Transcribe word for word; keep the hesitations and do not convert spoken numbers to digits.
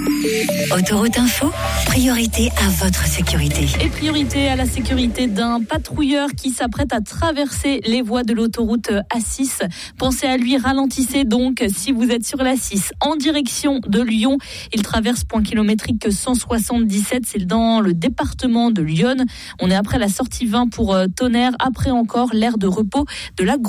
Autoroute Info, priorité à votre sécurité. Et priorité à la sécurité d'un patrouilleur qui s'apprête à traverser les voies de l'autoroute A six. Pensez à lui, ralentissez donc si vous êtes sur l'A six en direction de Lyon. Il traverse point kilométrique cent soixante-dix-sept, c'est dans le département de Lyon. On est après la sortie vingt pour Tonnerre, après encore l'aire de repos de la